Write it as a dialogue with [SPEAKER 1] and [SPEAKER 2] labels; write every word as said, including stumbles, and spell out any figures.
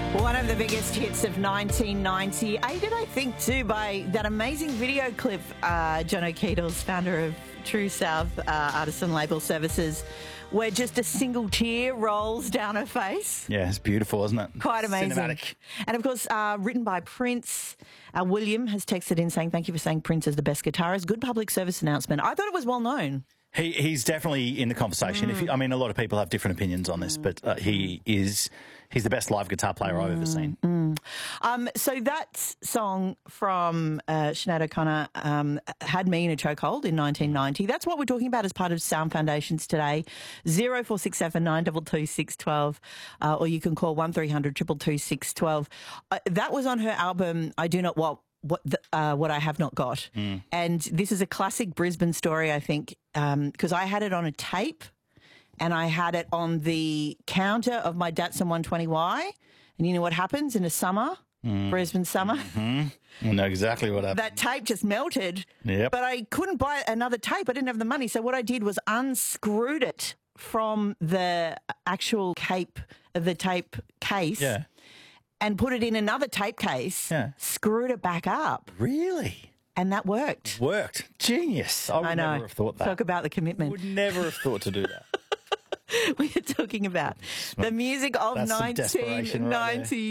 [SPEAKER 1] One of the biggest hits of nineteen ninety, aided, I think, too, by that amazing video clip, uh, Jono Keatles, founder of True South uh, Artisan Label Services, where just a single tear rolls down her face.
[SPEAKER 2] Yeah, it's beautiful, isn't it?
[SPEAKER 1] Quite amazing.
[SPEAKER 2] Cinematic.
[SPEAKER 1] And, of course, uh, written by Prince. Uh, William has texted in saying, thank you for saying Prince is the best guitarist. Good public service announcement. I thought it was well known.
[SPEAKER 2] He, he's definitely in the conversation. Mm. If you, I mean, a lot of people have different opinions on this, mm. but uh, he is he's the best live guitar player mm. I've ever seen.
[SPEAKER 1] Mm. Um, so that song from uh, Sinead O'Connor um, had me in a chokehold in nineteen ninety. That's what we're talking about as part of Sound Foundations today. zero four six seven nine two two six one two, uh, or you can call one three hundred two two two six one two. Uh, that was on her album, I Do Not Want What the, uh, What I Have Not Got. Mm. And this is a classic Brisbane story, I think, because um, I had it on a tape and I had it on the counter of my Datsun one twenty Y. And you know what happens in a summer, mm. Brisbane summer?
[SPEAKER 2] Mm-hmm. I know exactly what happened.
[SPEAKER 1] That tape just melted,
[SPEAKER 2] yep.
[SPEAKER 1] but I couldn't buy another tape. I didn't have the money. So what I did was unscrewed it from the actual cape, the tape case.
[SPEAKER 2] Yeah.
[SPEAKER 1] And put it in another tape case, yeah. screwed it back up.
[SPEAKER 2] Really?
[SPEAKER 1] And that worked.
[SPEAKER 2] Worked. Genius. I would
[SPEAKER 1] I know.
[SPEAKER 2] never have thought that.
[SPEAKER 1] Talk about the commitment.
[SPEAKER 2] Would never have thought to do that.
[SPEAKER 1] We are talking about the music of
[SPEAKER 2] That's
[SPEAKER 1] nineteen ninety.